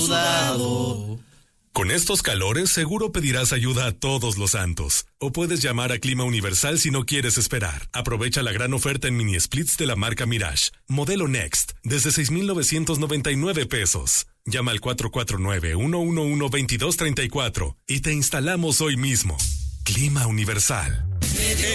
Con estos calores, seguro pedirás ayuda a todos los santos. O puedes llamar a Clima Universal si no quieres esperar. Aprovecha la gran oferta en mini splits de la marca Mirage. Modelo Next, desde 6,999 pesos. Llama al 449-111-2234 y te instalamos hoy mismo. Clima Universal.